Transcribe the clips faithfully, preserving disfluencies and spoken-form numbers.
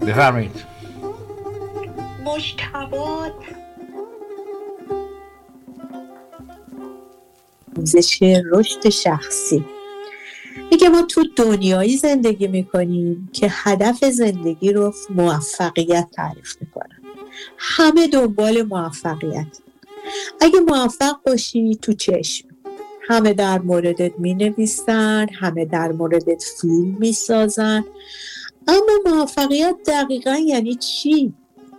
بفرمایید. مجتبی آموزش رشد شخصی میگه ما تو دنیایی زندگی میکنیم که هدف زندگی رو موفقیت تعریف میکنن. همه دنبال موفقیت. اگه موفق باشی تو چشم، همه در موردت مینویسن، همه در موردت فیلم میسازن. اما موفقیت دقیقا یعنی چی؟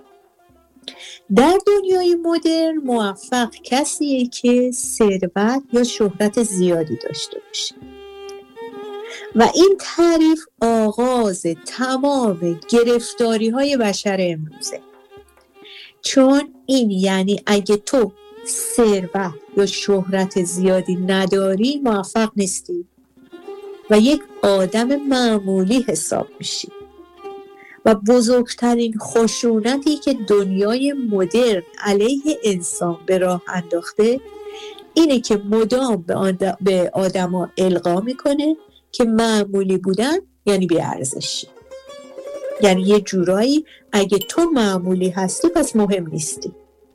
در دنیای مدرن موفق کسیه که ثروت یا شهرت زیادی داشته باشه و این تعریف آغاز تمام گرفتاری های بشر امروزه. چون این یعنی اگه تو ثروت یا شهرت زیادی نداری موفق نیستی و یک آدم معمولی حساب میشی. و بزرگترین خشونتی که دنیای مدرن علیه انسان به راه انداخته اینه که مدام به آدما القا میکنه که معمولی بودن یعنی بی‌ارزشی. یعنی یه جورایی اگه تو معمولی هستی پس مهم نیستی.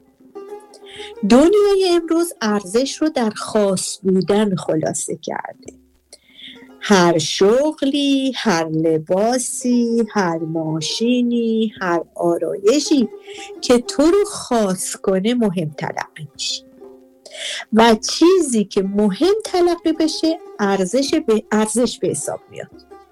دنیای امروز ارزش رو در خاص بودن خلاصه کرده. هر شغلی، هر لباسی، هر ماشینی، هر آرایشی که تو رو خاص کنه مهم تلقی میشه و چیزی که مهم تلقی بشه ارزش به ارزش به حساب میاد.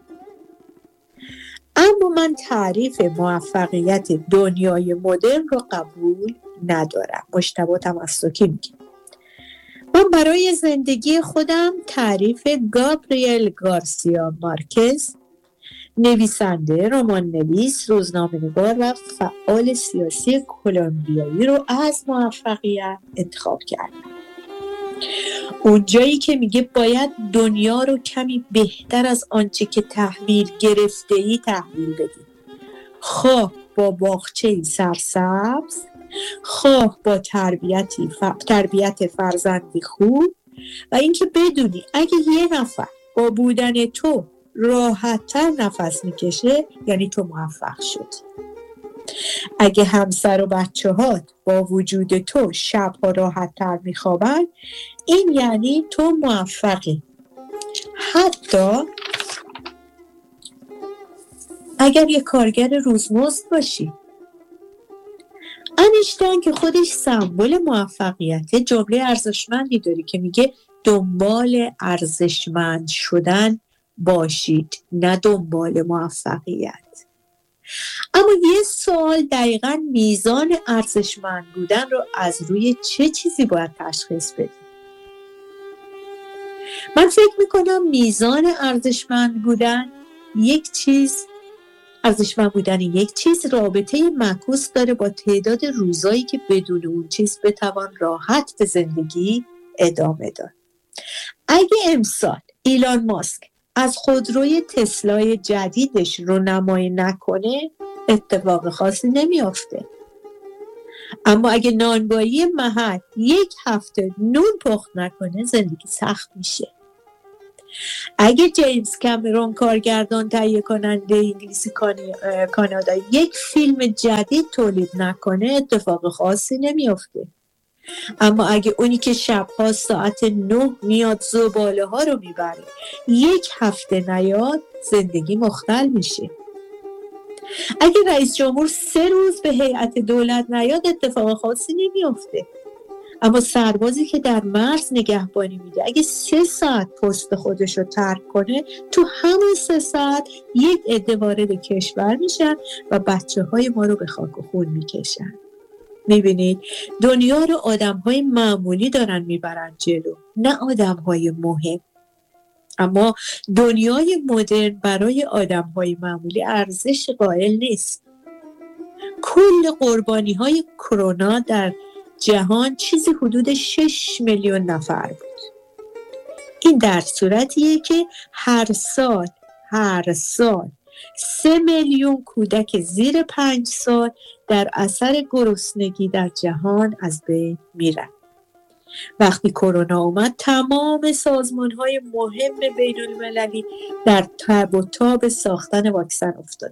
اما من تعریف موفقیت دنیای مدرن رو قبول ندارم. مجتبی تمسکی میگه من برای زندگی خودم تعریف گابریل گارسیا مارکز، نویسنده، رمان نویس، روزنامه‌نگار و فعال سیاسی کلمبیایی رو از موفقیت انتخاب کردم. اونجایی که میگه باید دنیا رو کمی بهتر از آنچه که تحویل گرفته‌ای تحویل بدی. خواه با باغچه‌ای سرسبز، خواه با تربیتی ف... تربیت فرزندی خوب و اینکه بدونی اگه یه نفر با بودن تو راحت‌تر نفس میکشه یعنی تو موفق شدی. اگه همسر و بچه هات با وجود تو شبها راحت‌تر میخوابن این یعنی تو موفقی. حتی اگر یه کارگر روزمزد باشی. انیشتین که خودش سمبل موفقیته جمله ارزشمندی داری که میگه دنبال ارزشمند شدن باشید نه دنبال موفقیت. اما یه سوال دقیقاً میزان ارزشمند بودن رو از روی چه چیزی باید تشخیص بدیم؟ من فکر میکنم میزان ارزشمند بودن یک چیز ارزشمند بودن یک چیز رابطه معکوس داره با تعداد روزایی که بدون اون چیز بتوان راحت به زندگی ادامه داد. اگه امسال ایلان ماسک از خودروی تسلای جدیدش رو نمایی نکنه اتفاق خاصی نمیافته. اما اگه نانوایی محل یک هفته نون پخت نکنه زندگی سخت میشه. اگه جیمز کامرون کارگردان تهیه کننده انگلیسی کانادا یک فیلم جدید تولید نکنه اتفاق خاصی نمیافته. اما اگه اونی که شبها ساعت نه میاد زباله ها رو میبره یک هفته نیاد زندگی مختل میشه. اگه رئیس جمهور سه روز به هیئت دولت نیاد اتفاق خاصی نمیافته. اما سربازی که در مرز نگهبانی میده اگه سه ساعت پست خودش رو ترک کنه تو همون سه ساعت یک عده وارد کشور میشن و بچه های ما رو به خاک و خون میکشن. میبینید دنیا رو آدم های معمولی دارن میبرن جلو نه آدم های مهم. اما دنیای مدرن برای آدم های معمولی ارزش قائل نیست. کل قربانی های کرونا در جهان چیزی حدود شش میلیون نفر بود. این در صورتیه که هر سال هر سال سه میلیون کودک زیر پنج سال در اثر گرسنگی در جهان از بین میرن. وقتی کرونا اومد تمام سازمان‌های مهم بین‌المللی در تب و تاب ساختن واکسن افتادن.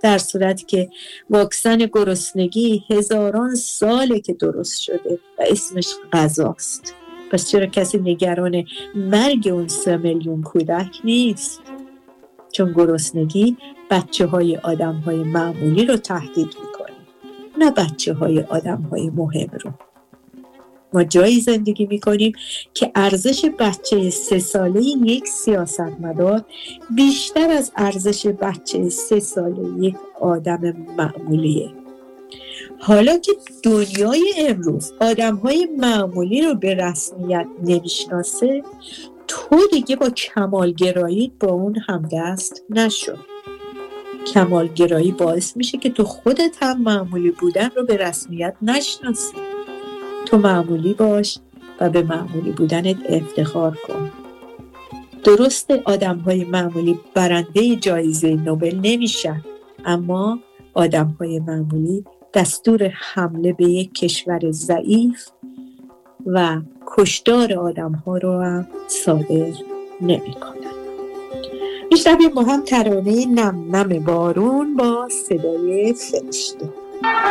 در صورتی که واکسن گرسنگی هزاران ساله که درست شده و اسمش غذاست. پس چرا کسی نگران مرگ اون سه میلیون کودک نیست؟ چون گرسنگی بچه های آدم های معمولی رو تهدید میکنه، نه بچه های آدم های مهم رو. ما جایی زندگی میکنیم که ارزش بچه سه ساله یک سیاستمدار بیشتر از ارزش بچه سه ساله یک آدم معمولیه. حالا که دنیای امروز آدم‌های معمولی رو به رسمیت نمیشناسه، تو دیگه با کمالگرایی با اون همدست نشو. کمالگرایی باعث میشه که تو خودت هم معمولی بودن رو به رسمیت نشناسی. تو معمولی باش و به معمولی بودنت افتخار کن. درسته آدم‌های معمولی برنده جایزه نوبل نمیشن، اما آدم‌های معمولی دستور حمله به یک کشور ضعیف و کشتار آدم‌ها رو هم صادر نمی‌کنن. میشنویم ما هم ترانه نم نم بارون با صدای فرشته.